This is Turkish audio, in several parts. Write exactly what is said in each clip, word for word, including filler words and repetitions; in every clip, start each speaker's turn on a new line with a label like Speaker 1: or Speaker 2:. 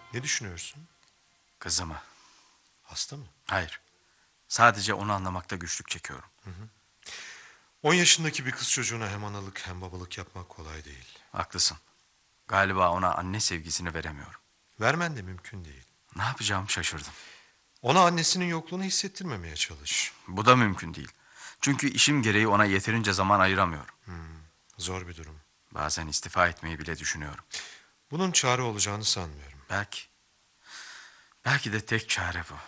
Speaker 1: Ne düşünüyorsun?
Speaker 2: Kızımı.
Speaker 1: Hasta mı?
Speaker 2: Hayır. Sadece onu anlamakta güçlük çekiyorum.
Speaker 1: On yaşındaki bir kız çocuğuna hem analık hem babalık yapmak kolay değil.
Speaker 2: Haklısın. Galiba ona anne sevgisini veremiyorum.
Speaker 1: Vermen de mümkün değil.
Speaker 2: Ne yapacağımı şaşırdım.
Speaker 1: Ona annesinin yokluğunu hissettirmemeye çalış.
Speaker 2: Bu da mümkün değil. Çünkü işim gereği ona yeterince zaman ayıramıyorum.
Speaker 1: Zor bir durum.
Speaker 2: Bazen istifa etmeyi bile düşünüyorum.
Speaker 1: Bunun çare olacağını sanmıyorum.
Speaker 2: Belki. Belki de tek çare bu.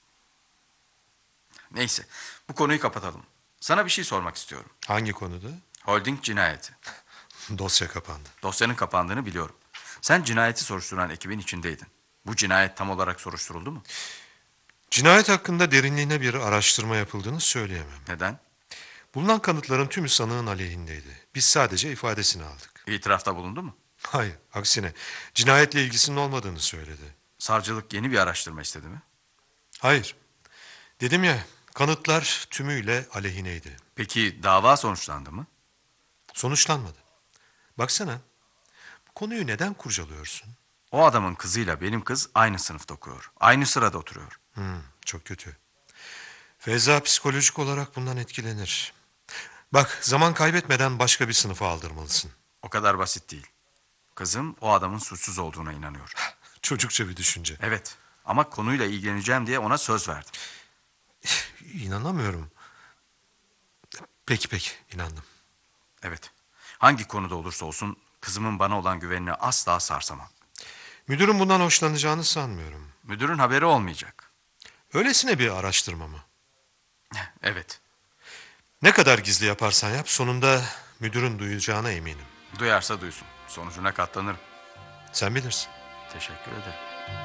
Speaker 2: Neyse, bu konuyu kapatalım. Sana bir şey sormak istiyorum.
Speaker 1: Hangi konuda?
Speaker 2: Holding cinayeti.
Speaker 1: Dosya kapandı.
Speaker 2: Dosyanın kapandığını biliyorum. Sen cinayeti soruşturan ekibin içindeydin. Bu cinayet tam olarak soruşturuldu mu?
Speaker 1: Cinayet hakkında derinliğine bir araştırma yapıldığını söyleyemem.
Speaker 2: Neden?
Speaker 1: Bulunan kanıtların tümü sanığın aleyhindeydi. Biz sadece ifadesini aldık.
Speaker 2: İtirafta bulundu mu?
Speaker 1: Hayır, aksine cinayetle ilgisinin olmadığını söyledi.
Speaker 2: Savcılık yeni bir araştırma istedi mi?
Speaker 1: Hayır. Dedim ya, kanıtlar tümüyle aleyhineydi.
Speaker 2: Peki dava sonuçlandı mı?
Speaker 1: Sonuçlanmadı. Baksana, bu konuyu neden kurcalıyorsun?
Speaker 2: O adamın kızıyla benim kız aynı sınıfta okuyor. Aynı sırada oturuyor.
Speaker 1: Hmm, çok kötü. Feyza psikolojik olarak bundan etkilenir. Bak, zaman kaybetmeden başka bir sınıfa aldırmalısın.
Speaker 2: O kadar basit değil. Kızım o adamın suçsuz olduğuna inanıyor.
Speaker 1: Çocukça bir düşünce.
Speaker 2: Evet, ama konuyla ilgileneceğim diye ona söz verdim.
Speaker 1: İnanamıyorum. Peki peki, inandım.
Speaker 2: Evet, hangi konuda olursa olsun kızımın bana olan güvenini asla sarsamam.
Speaker 1: Müdürün bundan hoşlanacağını sanmıyorum.
Speaker 2: Müdürün haberi olmayacak.
Speaker 1: Öylesine bir araştırma mı?
Speaker 2: Evet,
Speaker 1: Ne kadar gizli yaparsan yap, sonunda müdürün duyacağına eminim.
Speaker 2: duyarsa duysun. Sonucuna katlanırım.
Speaker 1: Sen bilirsin.
Speaker 2: Teşekkür ederim.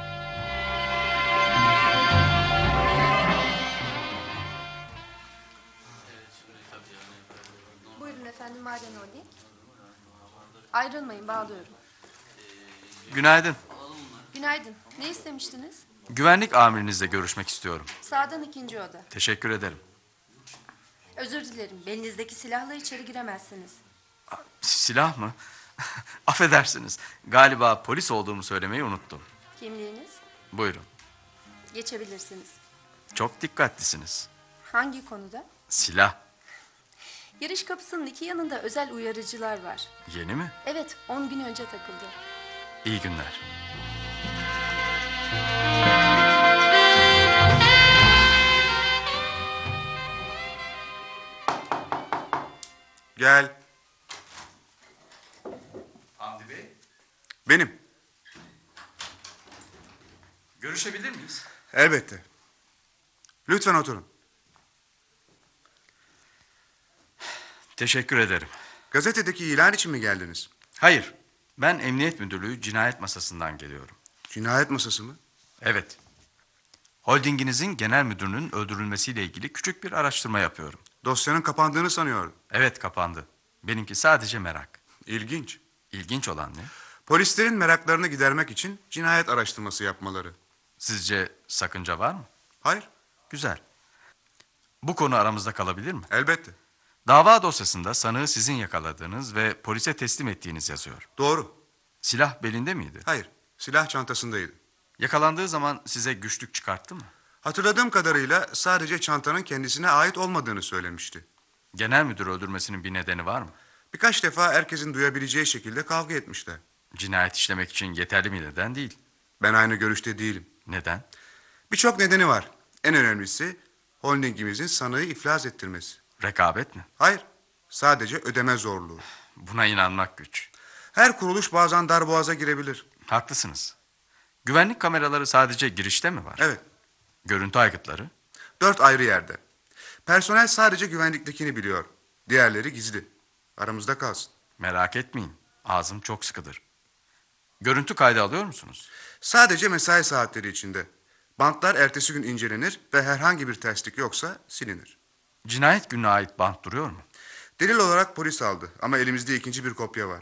Speaker 3: Buyurun efendim, Maden Holding. Ayrılmayın, bağlıyorum.
Speaker 2: Günaydın.
Speaker 3: Günaydın. Ne istemiştiniz?
Speaker 2: Güvenlik amirinizle görüşmek istiyorum.
Speaker 3: Sağdan ikinci oda.
Speaker 2: Teşekkür ederim.
Speaker 3: Özür dilerim, belinizdeki silahla içeri giremezsiniz.
Speaker 2: Silah mı? Affedersiniz. Galiba polis olduğumu söylemeyi unuttum.
Speaker 3: Kimliğiniz?
Speaker 2: Buyurun.
Speaker 3: Geçebilirsiniz.
Speaker 2: Çok dikkatlisiniz.
Speaker 3: Hangi konuda?
Speaker 2: Silah.
Speaker 3: Giriş kapısının iki yanında özel uyarıcılar var.
Speaker 2: Yeni mi?
Speaker 3: Evet, on gün önce takıldı.
Speaker 2: İyi günler.
Speaker 4: Gel.
Speaker 2: Hamdi Bey,
Speaker 4: Benim.
Speaker 2: görüşebilir miyiz?
Speaker 4: Elbette. Lütfen oturun.
Speaker 2: Teşekkür ederim.
Speaker 4: Gazetedeki ilan için mi geldiniz?
Speaker 2: Hayır, ben Emniyet Müdürlüğü cinayet masasından geliyorum.
Speaker 4: Cinayet masası mı?
Speaker 2: Evet. Holdinginizin genel müdürünün öldürülmesiyle ilgili küçük bir araştırma yapıyorum.
Speaker 4: Dosyanın kapandığını sanıyordum.
Speaker 2: Evet, kapandı. Benimki sadece merak.
Speaker 4: İlginç.
Speaker 2: İlginç olan ne?
Speaker 4: Polislerin meraklarını gidermek için cinayet araştırması yapmaları.
Speaker 2: Sizce sakınca var mı?
Speaker 4: Hayır,
Speaker 2: Güzel. Bu konu aramızda kalabilir mi?
Speaker 4: elbette.
Speaker 2: Dava dosyasında sanığı sizin yakaladığınız ve polise teslim ettiğiniz yazıyor.
Speaker 4: Doğru.
Speaker 2: Silah belinde miydi?
Speaker 4: Hayır, silah çantasındaydı.
Speaker 2: Yakalandığı zaman size güçlük çıkarttı mı?
Speaker 4: Hatırladığım kadarıyla sadece çantanın kendisine ait olmadığını söylemişti.
Speaker 2: Genel müdürü öldürmesinin bir nedeni var mı?
Speaker 4: Birkaç defa herkesin duyabileceği şekilde kavga etmişler.
Speaker 2: Cinayet işlemek için yeterli bir neden değil.
Speaker 4: Ben aynı görüşte değilim.
Speaker 2: Neden?
Speaker 4: Birçok nedeni var. En önemlisi holdingimizin sanığı iflas ettirmesi.
Speaker 2: Rekabet mi?
Speaker 4: Hayır, sadece ödeme zorluğu.
Speaker 2: Buna inanmak güç.
Speaker 4: Her kuruluş bazen darboğaza girebilir.
Speaker 2: Haklısınız. Güvenlik kameraları sadece girişte mi var?
Speaker 4: Evet,
Speaker 2: Görüntü aygıtları?
Speaker 4: dört ayrı yerde. Personel sadece güvenliktekini biliyor. Diğerleri gizli. Aramızda kalsın.
Speaker 2: Merak etmeyin. Ağzım çok sıkıdır. Görüntü kaydı alıyor musunuz?
Speaker 4: Sadece mesai saatleri içinde. Bantlar ertesi gün incelenir ve herhangi bir terslik yoksa silinir.
Speaker 2: Cinayet gününe ait bant duruyor mu?
Speaker 4: Delil olarak polis aldı ama elimizde ikinci bir kopya var.